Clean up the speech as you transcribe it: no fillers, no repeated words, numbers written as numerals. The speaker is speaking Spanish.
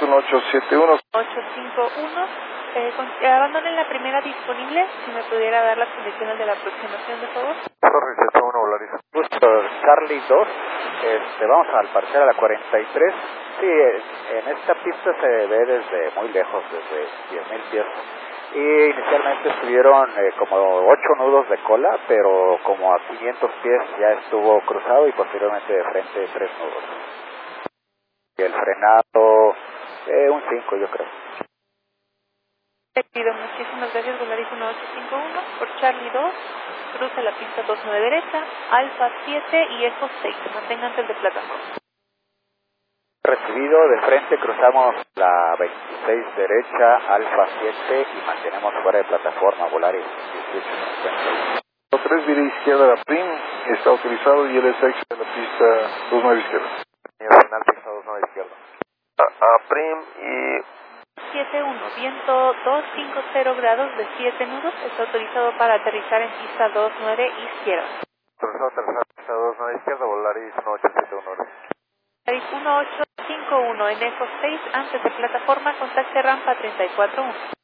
1871. 851. Abandonen la primera disponible, si me pudiera dar las condiciones de la aproximación, de favor. Torre 71, Volaris. Gusto, Charlie 2, vamos al parecer a la 43. Sí, en esta pista se ve desde muy lejos, desde 10.000 pies. Y inicialmente estuvieron como 8 nudos de cola, pero como a 500 pies ya estuvo cruzado y posteriormente de frente 3 nudos. Y el frenado, un 5 yo creo. Te pido muchísimas gracias, Volaris 1851, por Charlie 2, cruza la pista 29 derecha, Alfa 7 y Eco 6, manténganse el de plataforma. Recibido, de frente cruzamos la 26 derecha, Alfa 7 y mantenemos fuera de plataforma, Volaris 1850. 3 vira izquierda la PRIM, está autorizado y el SX de la pista 29 izquierda. Y al final pista 29 izquierda. A PRIM y 71, viento 250 grados de 7 nudos, está autorizado para aterrizar en pista 29 izquierda. autorizado aterrizar pista 29 izquierda, Volaris 1871. Volaris 1851 en Eco 6, antes de plataforma, contacte rampa 34.1.